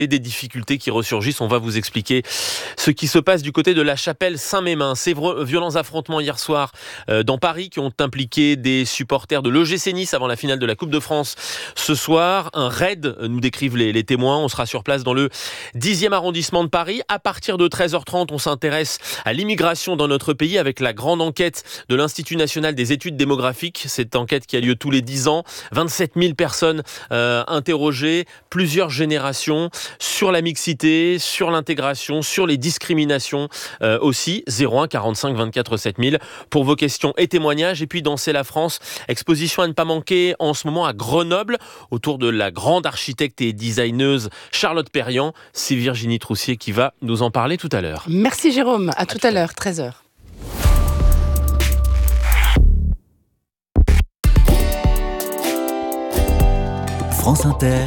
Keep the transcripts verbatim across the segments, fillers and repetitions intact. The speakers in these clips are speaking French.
et des difficultés qui ressurgissent. On va vous expliquer ce qui se passe du côté de la chapelle Saint-Mémin. Ces violents affrontements hier soir euh, dans Paris qui ont impliqué des supporters de l'O G C Nice avant la finale de la Coupe de France. Ce soir, un raid, nous décrivent les, les témoins. On sera sur place dans le dixième arrondissement de Paris. À partir de treize heures trente, on s'intéresse à l'immigration dans notre pays avec la grande enquête de l'Institut national des études démographiques. Cette enquête qui a lieu tous les dix ans. vingt-sept mille personnes euh, interrogées, plusieurs générations sur la mixité, sur l'intégration, sur les discriminations euh, aussi. zéro un quarante-cinq vingt-quatre sept mille pour vos questions et témoignages. Et puis dans C'est la France, exposition à ne pas manquer en ce moment à Grenoble autour de la grande architecte et designeuse Charlotte Perriand. C'est Virginie Troussier qui va nous en parler tout à l'heure. Merci Jérôme, à, à tout, tout à l'heure, treize heures. France Inter.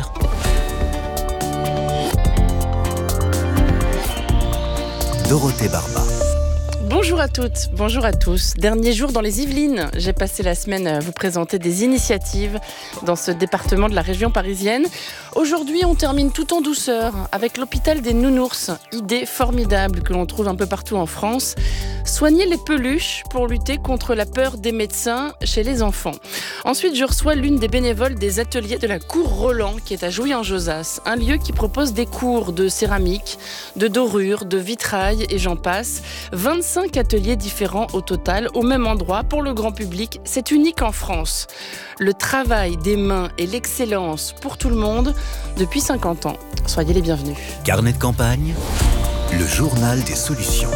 Dorothée Barba. Bonjour à toutes, bonjour à tous. Dernier jour dans les Yvelines. J'ai passé la semaine à vous présenter des initiatives dans ce département de la région parisienne. Aujourd'hui, on termine tout en douceur avec l'hôpital des nounours. Idée formidable que l'on trouve un peu partout en France. Soigner les peluches pour lutter contre la peur des médecins chez les enfants. Ensuite, je reçois l'une des bénévoles des ateliers de la Cour Roland qui est à Jouy-en-Josas. Un lieu qui propose des cours de céramique, de dorure, de vitrail et j'en passe. vingt-cinq ateliers différents au total, au même endroit pour le grand public. C'est unique en France. Le travail des mains et l'excellence pour tout le monde depuis cinquante ans. Soyez les bienvenus. Carnet de campagne, le journal des solutions.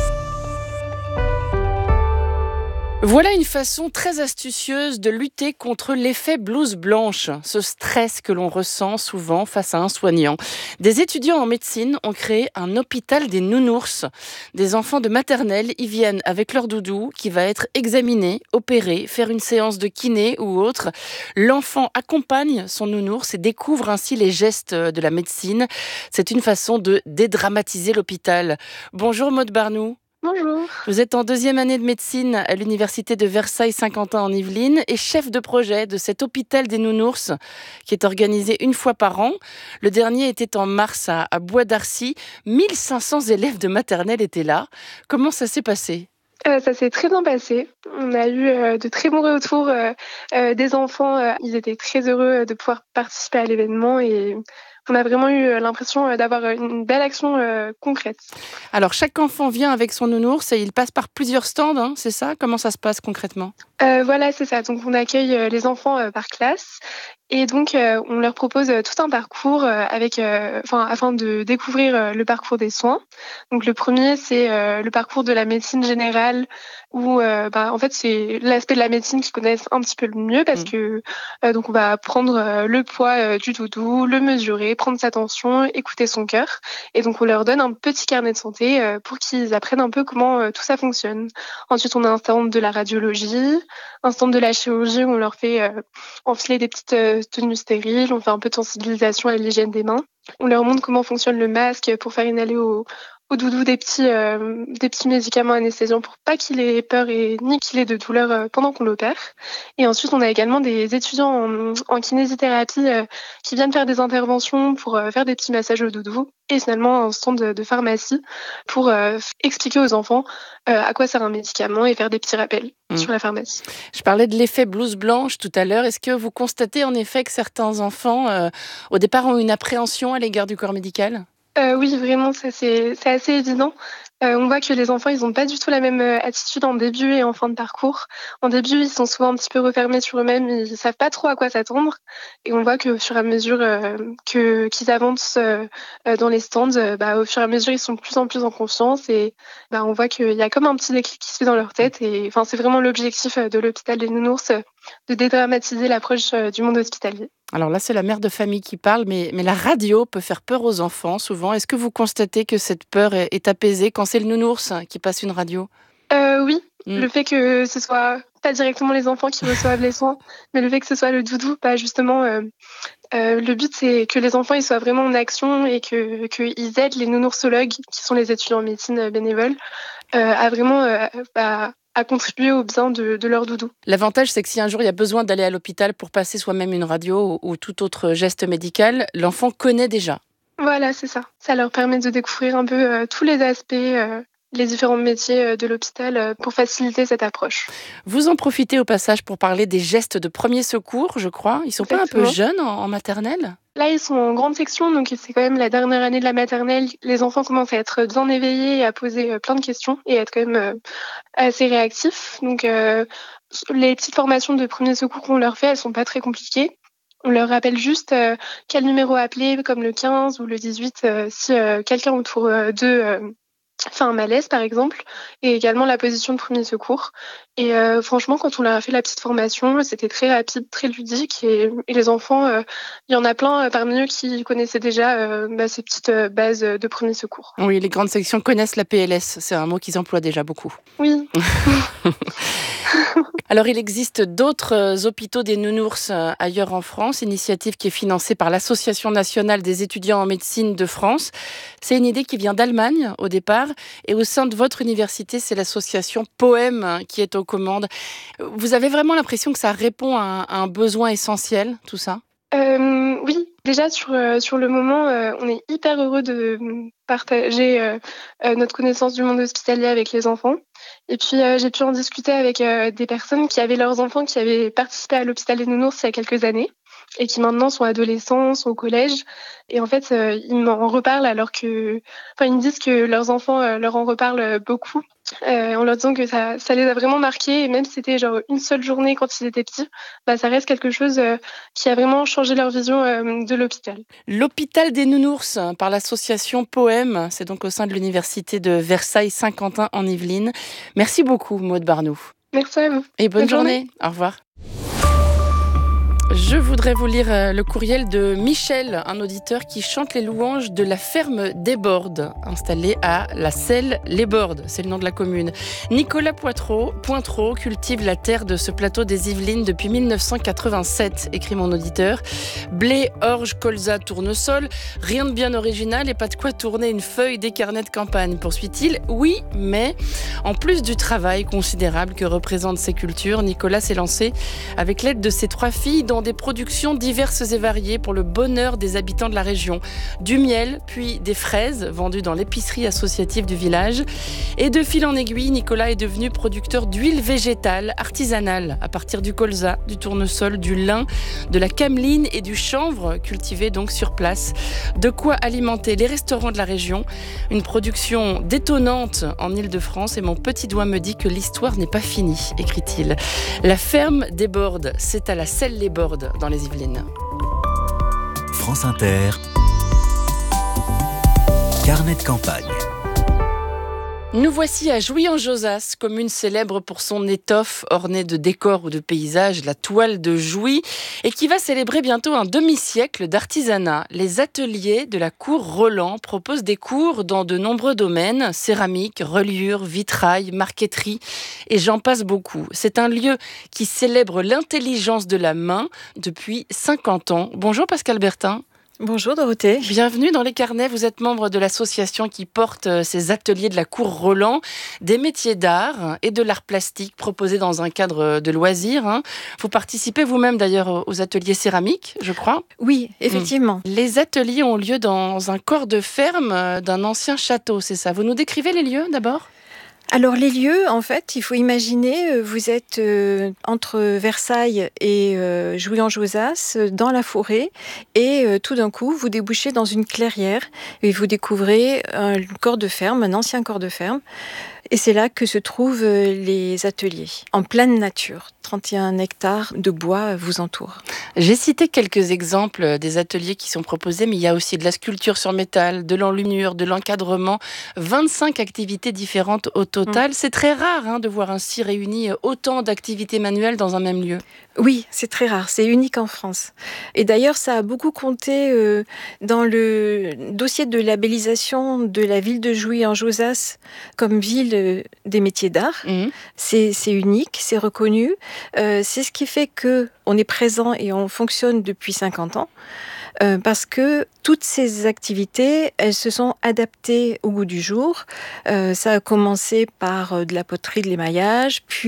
Voilà une façon très astucieuse de lutter contre l'effet blouse blanche, ce stress que l'on ressent souvent face à un soignant. Des étudiants en médecine ont créé un hôpital des nounours. Des enfants de maternelle y viennent avec leur doudou qui va être examiné, opéré, faire une séance de kiné ou autre. L'enfant accompagne son nounours et découvre ainsi les gestes de la médecine. C'est une façon de dédramatiser l'hôpital. Bonjour Maude Barnou. Bonjour. Vous êtes en deuxième année de médecine à l'université de Versailles-Saint-Quentin en Yvelines et chef de projet de cet hôpital des nounours qui est organisé une fois par an. Le dernier était en mars à, à Bois d'Arcy. mille cinq cents élèves de maternelle étaient là. Comment ça s'est passé ? Euh, ça s'est très bien passé. On a eu euh, de très bons retours euh, euh, des enfants. Euh, ils étaient très heureux de pouvoir participer à l'événement et on a vraiment eu l'impression d'avoir une belle action euh, concrète. Alors, chaque enfant vient avec son nounours et il passe par plusieurs stands, hein, c'est ça ? Comment ça se passe concrètement ? euh, Voilà, c'est ça. Donc, on accueille les enfants euh, par classe. Et donc, euh, on leur propose euh, tout un parcours euh, avec, euh, enfin, afin de découvrir euh, le parcours des soins. Donc, le premier, c'est euh, le parcours de la médecine générale, où, euh, bah, en fait, c'est l'aspect de la médecine qu'ils connaissent un petit peu le mieux, parce mmh. que euh, donc on va prendre euh, le poids euh, du doudou, le mesurer, prendre sa tension, écouter son cœur. Et donc, on leur donne un petit carnet de santé euh, pour qu'ils apprennent un peu comment euh, tout ça fonctionne. Ensuite, on a un stand de la radiologie, un stand de la chirurgie où on leur fait euh, enfiler des petites euh, tenues stériles, on fait un peu de sensibilisation à l'hygiène des mains. On leur montre comment fonctionne le masque pour faire inhaler au, au doudou des petits, euh, des petits médicaments anesthésiants pour pas qu'il ait peur et ni qu'il ait de douleur euh, pendant qu'on l'opère. Et ensuite, on a également des étudiants en, en kinésithérapie euh, qui viennent faire des interventions pour euh, faire des petits massages au doudou. Et finalement, un stand de, de pharmacie pour euh, expliquer aux enfants euh, à quoi sert un médicament et faire des petits rappels mmh. sur la pharmacie. Je parlais de l'effet blouse blanche tout à l'heure. Est-ce que vous constatez en effet que certains enfants, euh, au départ, ont une appréhension à l'égard du corps médical ? Euh, oui, vraiment, ça, c'est, c'est assez évident. Euh, on voit que les enfants, ils n'ont pas du tout la même attitude en début et en fin de parcours. En début, ils sont souvent un petit peu refermés sur eux-mêmes, ils savent pas trop à quoi s'attendre. Et on voit qu'au fur et à mesure euh, que, qu'ils avancent euh, dans les stands, euh, bah, au fur et à mesure, ils sont de plus en plus en confiance. Et bah, on voit qu'il y a comme un petit déclic qui se fait dans leur tête. Et enfin, c'est vraiment l'objectif de l'hôpital des nounours, de dédramatiser l'approche du monde hospitalier. Alors là, c'est la mère de famille qui parle, mais, mais la radio peut faire peur aux enfants souvent. Est-ce que vous constatez que cette peur est, est apaisée quand c'est le nounours qui passe une radio ? euh, Oui, mmh. Le fait que ce soit pas directement les enfants qui reçoivent les soins, mais le fait que ce soit le doudou, bah justement, euh, euh, le but c'est que les enfants ils soient vraiment en action et que qu'ils aident les nounoursologues, qui sont les étudiants en médecine bénévoles, euh, à vraiment euh, bah, à contribuer au bien de, de leur doudou. L'avantage, c'est que si un jour il y a besoin d'aller à l'hôpital pour passer soi-même une radio ou, ou tout autre geste médical, l'enfant connaît déjà. Voilà, c'est ça. Ça leur permet de découvrir un peu euh, tous les aspects, euh, les différents métiers euh, de l'hôpital euh, pour faciliter cette approche. Vous en profitez au passage pour parler des gestes de premier secours, je crois. Ils sont pas un peu Exactement. jeunes en, en maternelle? Là, ils sont en grande section, donc c'est quand même la dernière année de la maternelle. Les enfants commencent à être bien éveillés et à poser euh, plein de questions et à être quand même euh, assez réactifs. Donc, euh, les petites formations de premier secours qu'on leur fait, elles sont pas très compliquées. On leur rappelle juste euh, quel numéro appeler, comme le quinze ou le dix-huit, euh, si euh, quelqu'un autour euh, d'eux euh, fait un malaise, par exemple, et également la position de premier secours. Et euh, franchement, quand on leur a fait la petite formation, c'était très rapide, très ludique, et, et les enfants, euh, il y en a plein euh, parmi eux qui connaissaient déjà euh, bah, ces petites euh, bases de premier secours. Oui, les grandes sections connaissent la P L S. C'est un mot qu'ils emploient déjà beaucoup. Oui. Alors, il existe d'autres euh, hôpitaux des nounours euh, ailleurs en France, initiative qui est financée par l'Association nationale des étudiants en médecine de France. C'est une idée qui vient d'Allemagne au départ, et au sein de votre université, c'est l'association Poème qui est aux commandes. Vous avez vraiment l'impression que ça répond à un, à un besoin essentiel, tout ça ? Euh, oui, déjà sur, euh, sur le moment, euh, on est hyper heureux de partager euh, euh, notre connaissance du monde hospitalier avec les enfants. Et puis euh, j'ai pu en discuter avec euh, des personnes qui avaient leurs enfants qui avaient participé à l'hôpital des nounours il y a quelques années et qui maintenant sont adolescents, sont au collège. Et en fait, euh, ils m'en reparlent alors que... Enfin, ils me disent que leurs enfants euh, leur en reparlent beaucoup. Euh, en leur disant que ça, ça les a vraiment marqués, et même si c'était genre une seule journée quand ils étaient petits, bah ça reste quelque chose euh, qui a vraiment changé leur vision euh, de l'hôpital. L'hôpital des nounours par l'association Poème, c'est donc au sein de l'université de Versailles-Saint-Quentin en Yvelines. Merci beaucoup Maude Barnoux. Merci à vous. Et bonne, bonne journée. journée. Au revoir. Je voudrais vous lire le courriel de Michel, un auditeur qui chante les louanges de la ferme des Bordes, installée à la Selle-les-Bordes, c'est le nom de la commune. Nicolas Poitreau, Pointreau cultive la terre de ce plateau des Yvelines depuis mille neuf cent quatre-vingt-sept, écrit mon auditeur. Blé, orge, colza, tournesol, rien de bien original et pas de quoi tourner une feuille des carnets de campagne, poursuit-il. Oui, mais en plus du travail considérable que représentent ces cultures, Nicolas s'est lancé avec l'aide de ses trois filles dans des productions diverses et variées pour le bonheur des habitants de la région. Du miel, puis des fraises vendues dans l'épicerie associative du village. Et de fil en aiguille, Nicolas est devenu producteur d'huile végétale artisanale à partir du colza, du tournesol, du lin, de la cameline et du chanvre cultivés donc sur place. De quoi alimenter les restaurants de la région. Une production détonnante en Île-de-France et mon petit doigt me dit que l'histoire n'est pas finie, écrit-il. La ferme des Bordes, c'est à la Selle-les-Bordes dans les Yvelines. France Inter, carnet de campagne. Nous voici à Jouy-en-Josas, commune célèbre pour son étoffe ornée de décors ou de paysages, la toile de Jouy, et qui va célébrer bientôt un demi-siècle d'artisanat. Les ateliers de la cour Roland proposent des cours dans de nombreux domaines, céramique, reliure, vitrail, marqueterie, et j'en passe beaucoup. C'est un lieu qui célèbre l'intelligence de la main depuis cinquante ans. Bonjour Pascal Bertin. Bonjour Dorothée. Bienvenue dans les carnets. Vous êtes membre de l'association qui porte ces ateliers de la cour Roland, des métiers d'art et de l'art plastique proposés dans un cadre de loisirs. Vous participez vous-même d'ailleurs aux ateliers céramiques, je crois. Oui, effectivement. Les ateliers ont lieu dans un corps de ferme d'un ancien château, c'est ça. Vous nous décrivez les lieux d'abord ? Alors les lieux, en fait, il faut imaginer, vous êtes euh, entre Versailles et euh, Jouy-en-Josas, dans la forêt, et euh, tout d'un coup, vous débouchez dans une clairière et vous découvrez un corps de ferme, un ancien corps de ferme. Et c'est là que se trouvent les ateliers, en pleine nature. trente et un hectares de bois vous entourent. J'ai cité quelques exemples des ateliers qui sont proposés, mais il y a aussi de la sculpture sur métal, de l'enluminure, de l'encadrement, vingt-cinq activités différentes au total. Mmh. C'est très rare hein, de voir ainsi réuni autant d'activités manuelles dans un même lieu. Oui, c'est très rare, c'est unique en France. Et d'ailleurs, ça a beaucoup compté euh, dans le dossier de labellisation de la ville de Jouy-en-Josas comme ville euh, des métiers d'art. Mmh. C'est, c'est unique, c'est reconnu. Euh, c'est ce qui fait qu'on est présent et on fonctionne depuis cinquante ans. Euh, parce que toutes ces activités, elles se sont adaptées au goût du jour. Euh, ça a commencé par euh, de la poterie, de l'émaillage, puis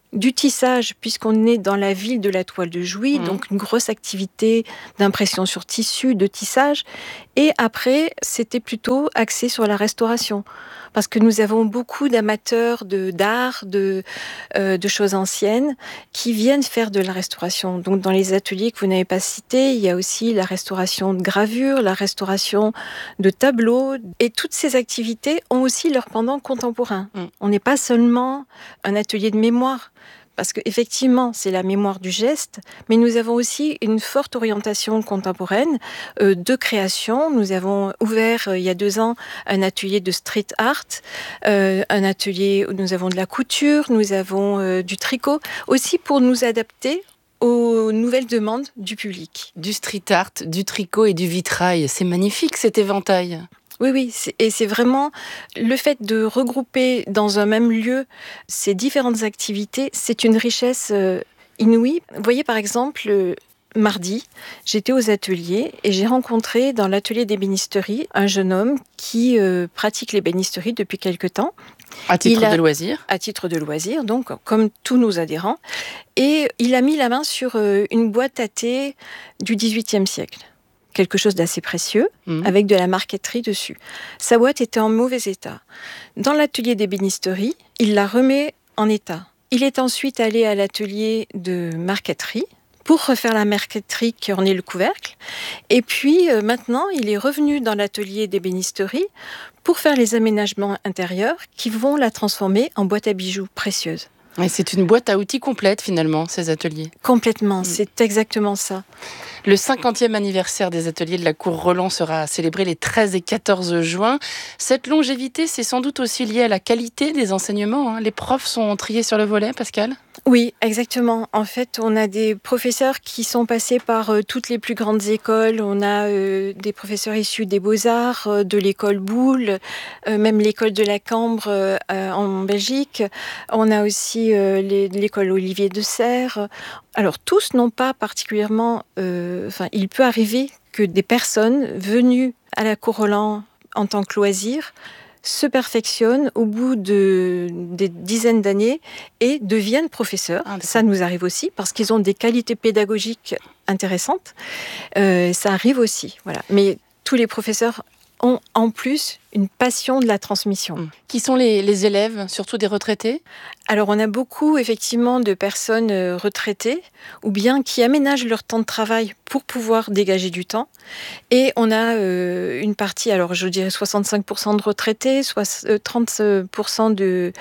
du tissage, puisqu'on est dans la ville de la toile de Jouy, mmh. donc une grosse activité d'impression sur tissu, de tissage. Et après, c'était plutôt axé sur la restauration. Parce que nous avons beaucoup d'amateurs de, d'art, de, euh, de choses anciennes, qui viennent faire de la restauration. Donc dans les ateliers que vous n'avez pas cités, il y a aussi la restauration de gravures, la restauration de tableaux. Et toutes ces activités ont aussi leur pendant contemporain. Mmh. On n'est pas seulement un atelier de mémoire. Parce qu'effectivement, c'est la mémoire du geste, mais nous avons aussi une forte orientation contemporaine euh, de création. Nous avons ouvert, euh, il y a deux ans, un atelier de street art, euh, un atelier où nous avons de la couture, nous avons euh, du tricot, aussi pour nous adapter aux nouvelles demandes du public. Du street art, du tricot et du vitrail, c'est magnifique cet éventail. Oui, oui, c'est, et c'est vraiment le fait de regrouper dans un même lieu ces différentes activités, c'est une richesse euh, inouïe. Vous voyez, par exemple, euh, mardi, j'étais aux ateliers et j'ai rencontré dans l'atelier d'ébénisterie un jeune homme qui euh, pratique l'ébénisterie depuis quelque temps. À titre a, de loisir À titre de loisir, donc, comme tous nos adhérents. Et il a mis la main sur euh, une boîte à thé du dix-huitième siècle. Quelque chose d'assez précieux, mmh. avec de la marqueterie dessus. Sa boîte était en mauvais état. Dans l'atelier d'ébénisterie, il la remet en état. Il est ensuite allé à l'atelier de marqueterie pour refaire la marqueterie qui en est le couvercle. Et puis euh, maintenant, il est revenu dans l'atelier d'ébénisterie pour faire les aménagements intérieurs qui vont la transformer en boîte à bijoux précieuse. Et c'est une boîte à outils complète finalement, ces ateliers. Complètement, mmh. c'est exactement ça. Le cinquantième anniversaire des ateliers de la Cour Roland sera célébré les treize et quatorze juin. Cette longévité, c'est sans doute aussi lié à la qualité des enseignements. Hein. Les profs sont triés sur le volet, Pascal ? Oui, exactement. En fait, on a des professeurs qui sont passés par euh, toutes les plus grandes écoles. On a euh, des professeurs issus des Beaux-Arts, euh, de l'école Boulle, euh, même l'école de la Cambre euh, en Belgique. On a aussi euh, les, l'école Olivier de Serres. Alors, tous n'ont pas particulièrement... Euh, enfin, il peut arriver que des personnes venues à la Cour Roland en tant que loisir se perfectionnent au bout de, des dizaines d'années et deviennent professeurs. Ah, ça nous arrive aussi parce qu'ils ont des qualités pédagogiques intéressantes. Euh, ça arrive aussi, voilà. Mais tous les professeurs ont en plus une passion de la transmission. Mmh. Qui sont les, les élèves, surtout des retraités ? Alors on a beaucoup effectivement de personnes retraitées ou bien qui aménagent leur temps de travail pour pouvoir dégager du temps. Et on a euh, une partie, alors je dirais soixante-cinq pour cent de retraités, soit trente pour cent de,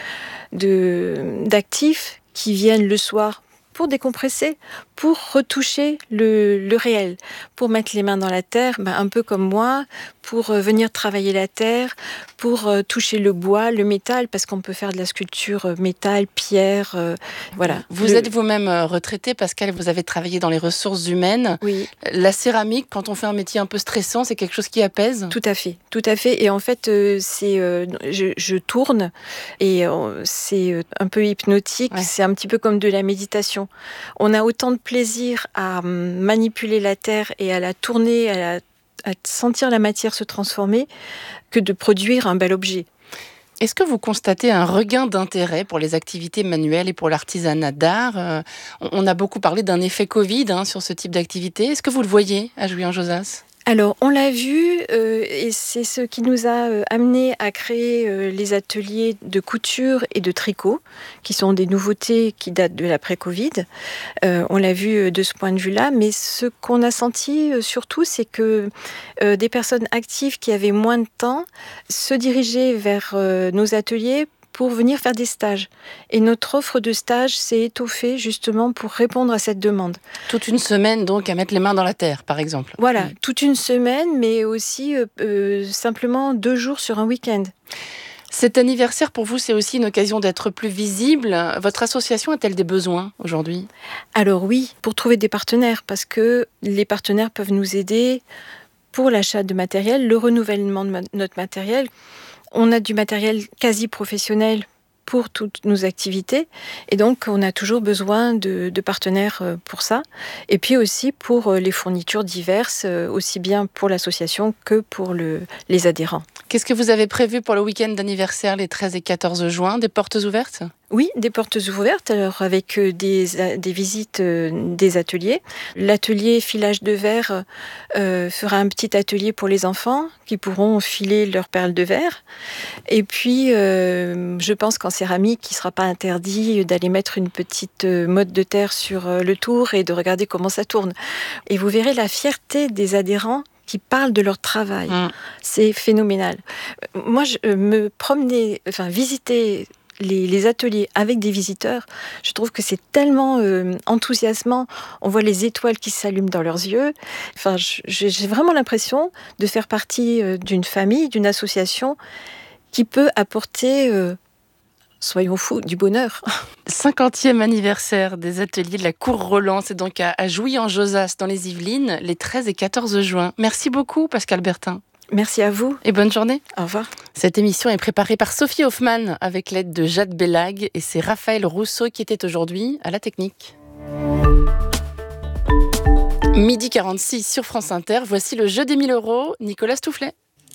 de, d'actifs qui viennent le soir pour décompresser, pour retoucher le, le réel, pour mettre les mains dans la terre, ben un peu comme moi, pour euh, venir travailler la terre, pour euh, toucher le bois, le métal, parce qu'on peut faire de la sculpture euh, métal, pierre, euh, voilà. Vous le... êtes vous-même retraitée, Pascal, vous avez travaillé dans les ressources humaines. Oui. La céramique, quand on fait un métier un peu stressant, c'est quelque chose qui apaise ? Tout à fait, tout à fait. Et en fait, euh, c'est, euh, je, je tourne et euh, c'est un peu hypnotique, ouais. C'est un petit peu comme de la méditation. On a autant de plaisir à manipuler la terre et à la tourner, à, la, à sentir la matière se transformer, que de produire un bel objet. Est-ce que vous constatez un regain d'intérêt pour les activités manuelles et pour l'artisanat d'art ? euh, On a beaucoup parlé d'un effet Covid hein, sur ce type d'activité. Est-ce que vous le voyez à Jouy-en-Josas ? Alors, on l'a vu, euh, et c'est ce qui nous a euh, amené à créer euh, les ateliers de couture et de tricot, qui sont des nouveautés qui datent de l'après-Covid. Euh, on l'a vu de ce point de vue-là, mais ce qu'on a senti euh, surtout, c'est que euh, des personnes actives qui avaient moins de temps se dirigeaient vers euh, nos ateliers pour venir faire des stages. Et notre offre de stage s'est étoffée justement pour répondre à cette demande. Toute une semaine donc à mettre les mains dans la terre, par exemple. Voilà, mmh. toute une semaine, mais aussi euh, euh, simplement deux jours sur un week-end. Cet anniversaire, pour vous, c'est aussi une occasion d'être plus visible. Votre association a-t-elle des besoins aujourd'hui ? Alors oui, pour trouver des partenaires, parce que les partenaires peuvent nous aider pour l'achat de matériel, le renouvellement de ma- notre matériel. On a du matériel quasi professionnel pour toutes nos activités et donc on a toujours besoin de, de partenaires pour ça et puis aussi pour les fournitures diverses, aussi bien pour l'association que pour le, les adhérents. Qu'est-ce que vous avez prévu pour le week-end d'anniversaire, les treize et quatorze juin? Des portes ouvertes? Oui, des portes ouvertes, alors avec des, des visites des ateliers. L'atelier filage de verre euh, fera un petit atelier pour les enfants qui pourront filer leurs perles de verre. Et puis, euh, je pense qu'en céramique, il ne sera pas interdit d'aller mettre une petite motte de terre sur le tour et de regarder comment ça tourne. Et vous verrez la fierté des adhérents qui parlent de leur travail. Mmh. C'est phénoménal. Moi, je me promener, enfin visiter les, les ateliers avec des visiteurs, je trouve que c'est tellement euh, enthousiasmant. On voit les étoiles qui s'allument dans leurs yeux. Enfin, je, j'ai vraiment l'impression de faire partie euh, d'une famille, d'une association qui peut apporter, euh, soyons fous, du bonheur. cinquantième anniversaire des ateliers de la Cour Roland, c'est donc à, à Jouy-en-Josas dans les Yvelines, les treize et quatorze juin. Merci beaucoup Pascale Bertin. Merci à vous. Et bonne journée. Au revoir. Cette émission est préparée par Sophie Hoffman avec l'aide de Jade Bellag et c'est Raphaël Rousseau qui était aujourd'hui à la technique. midi quarante-six sur France Inter, voici le jeu des mille euros, Nicolas Stoufflet.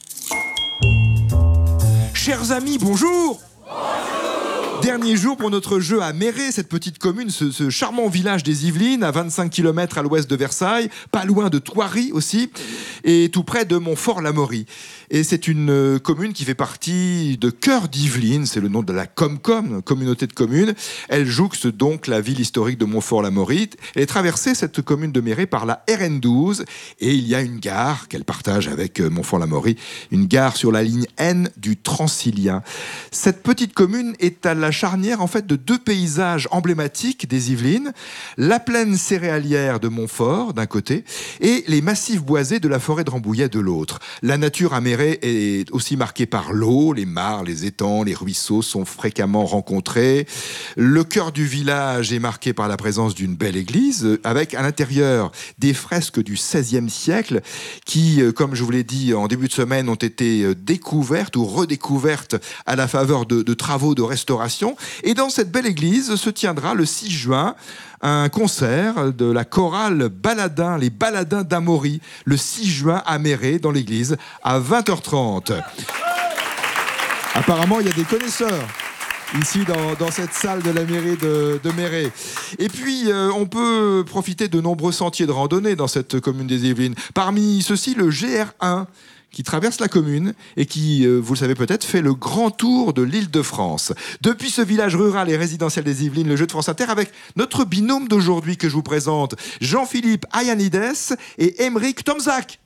Chers amis, bonjour. Dernier jour pour notre jeu à Méret, cette petite commune, ce, ce charmant village des Yvelines, à vingt-cinq kilomètres à l'ouest de Versailles, pas loin de Thoiry aussi, et tout près de Montfort-l'Amaury. Et c'est une euh, commune qui fait partie de Cœur d'Yvelines, c'est le nom de la Comcom, communauté de communes. Elle jouxte donc la ville historique de Montfort-l'Amaury. Elle est traversée, cette commune de Méret, par la R N douze, et il y a une gare qu'elle partage avec euh, Montfort-l'Amaury, une gare sur la ligne N du Transilien. Cette petite commune est à la charnière en fait de deux paysages emblématiques des Yvelines, la plaine céréalière de Montfort d'un côté et les massifs boisés de la forêt de Rambouillet de l'autre. La nature à Méret est aussi marquée par l'eau, les mares, les étangs, les ruisseaux sont fréquemment rencontrés. Le cœur du village est marqué par la présence d'une belle église avec à l'intérieur des fresques du seizième siècle qui, comme je vous l'ai dit en début de semaine, ont été découvertes ou redécouvertes à la faveur de, de travaux de restauration. Et dans cette belle église se tiendra le six juin un concert de la chorale Baladins, les Baladins d'Amaury, le six juin à Méret, dans l'église, à vingt heures trente. Apparemment, il y a des connaisseurs ici dans, dans cette salle de la mairie de, de Méret. Et puis, euh, on peut profiter de nombreux sentiers de randonnée dans cette commune des Yvelines. Parmi ceux-ci, le G R un, qui traverse la commune et qui, euh, vous le savez peut-être, fait le grand tour de l'Île-de-France. Depuis ce village rural et résidentiel des Yvelines, le jeu de France Inter avec notre binôme d'aujourd'hui que je vous présente, Jean-Philippe Ayanides et Aymeric Tomzak.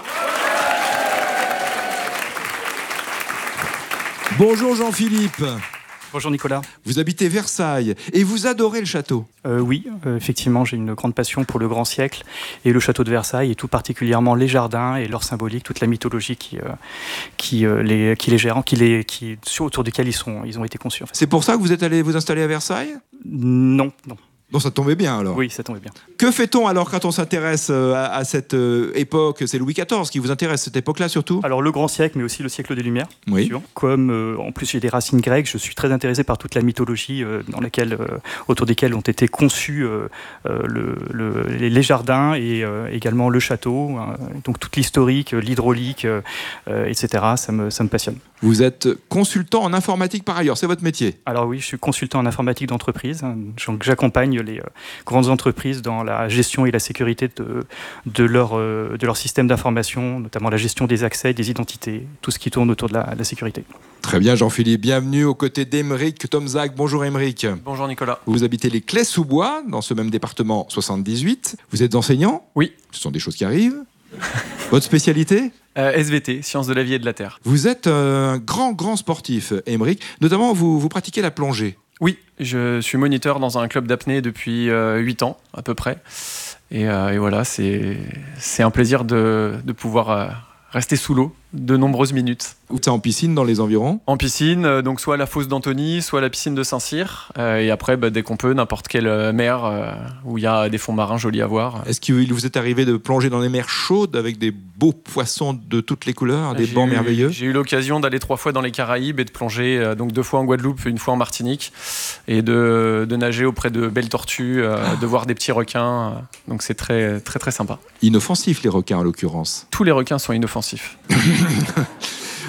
Bonjour Jean-Philippe. Bonjour Nicolas. Vous habitez Versailles et vous adorez le château. Euh, oui, euh, effectivement, j'ai une grande passion pour le grand siècle et le château de Versailles et tout particulièrement les jardins et leur symbolique, toute la mythologie qui, euh, qui, euh, les, qui les gère, qui les, qui, autour desquels ils, sont, ils ont été conçus. En fait. C'est pour ça que vous êtes allé vous installer à Versailles ? Non, non. Donc ça tombait bien alors. Oui, ça tombait bien. Que fait-on alors quand on s'intéresse à, à cette euh, époque ? C'est Louis quatorze qui vous intéresse, cette époque-là surtout ? Alors le grand siècle, mais aussi le siècle des Lumières. Oui. Sûr. Comme euh, en plus j'ai des racines grecques, je suis très intéressé par toute la mythologie euh, dans laquelle, euh, autour desquelles ont été conçus euh, euh, le, le, les, les jardins et euh, également le château. Euh, donc toute l'historique, l'hydraulique, euh, euh, et cetera. Ça me, ça me passionne. Vous êtes consultant en informatique par ailleurs, c'est votre métier ? Alors oui, je suis consultant en informatique d'entreprise. Donc j'accompagne les euh, grandes entreprises dans la gestion et la sécurité de, de, leur, euh, de leur système d'information, notamment la gestion des accès, des identités, tout ce qui tourne autour de la, de la sécurité. Très bien Jean-Philippe, bienvenue aux côtés d'Aymeric Tomzak. Bonjour Aymeric. Bonjour Nicolas. Vous habitez les Clés-sous-Bois, dans ce même département soixante-dix-huit. Vous êtes enseignant ? Oui. Ce sont des choses qui arrivent. Votre spécialité ? euh, S V T, Sciences de la vie et de la terre. Vous êtes un grand, grand sportif, Aymeric. Notamment, vous, vous pratiquez la plongée. Oui, je suis moniteur dans un club d'apnée depuis euh, huit ans, à peu près. Et, euh, et voilà, c'est, c'est un plaisir de, de pouvoir euh, rester sous l'eau de nombreuses minutes. Ou c'est en piscine dans les environs ? En piscine, euh, donc soit à la fosse d'Antony, soit à la piscine de Saint-Cyr. Euh, et après, bah, dès qu'on peut, n'importe quelle euh, mer euh, où il y a des fonds marins jolis à voir. Est-ce qu'il vous est arrivé de plonger dans les mers chaudes avec des beaux poissons de toutes les couleurs, des j'ai bancs eu, merveilleux ? J'ai eu l'occasion d'aller trois fois dans les Caraïbes et de plonger euh, donc deux fois en Guadeloupe, une fois en Martinique, et de, de nager auprès de belles tortues, euh, ah. de voir des petits requins. Euh, donc c'est très, très, très sympa. Inoffensifs les requins en l'occurrence. Tous les requins sont inoffensifs.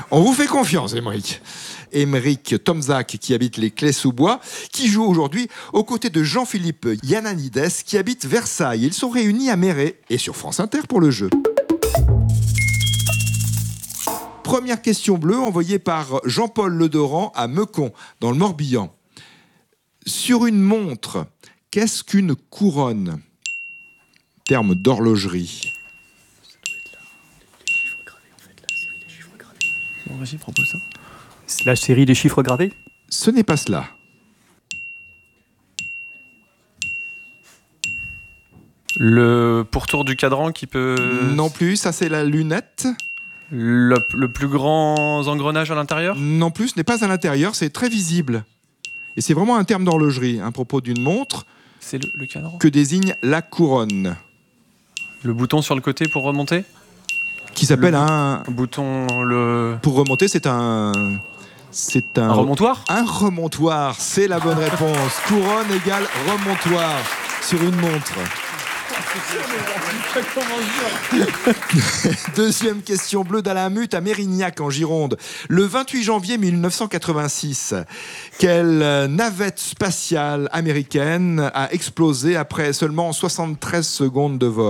On vous fait confiance, Émeric. Émeric Tomzak, qui habite les Clés-sous-Bois, qui joue aujourd'hui aux côtés de Jean-Philippe Yananides, qui habite Versailles. Ils sont réunis à Méré et sur France Inter pour le jeu. Première question bleue envoyée par Jean-Paul Ledoran à Meucon, dans le Morbihan. Sur une montre, qu'est-ce qu'une couronne ? Terme d'horlogerie. Bon, vas-y, propose ça. C'est la série des chiffres gravés ? Ce n'est pas cela. Le pourtour du cadran qui peut... Non plus, ça c'est la lunette. Le, le plus grand engrenage à l'intérieur ? Non plus, ce n'est pas à l'intérieur, c'est très visible. Et c'est vraiment un terme d'horlogerie, à propos d'une montre. C'est le, le cadran. Que désigne la couronne. Le bouton sur le côté pour remonter ? Qui s'appelle le un... bouton, le... Pour remonter, c'est un... C'est un... Un remontoir ? Un remontoir, c'est la bonne réponse. Couronne égale remontoir sur une montre. Deuxième question bleue d'Alain Muth à Mérignac en Gironde. Le vingt-huit janvier mille neuf cent quatre-vingt-six, quelle navette spatiale américaine a explosé après seulement soixante-treize secondes de vol ?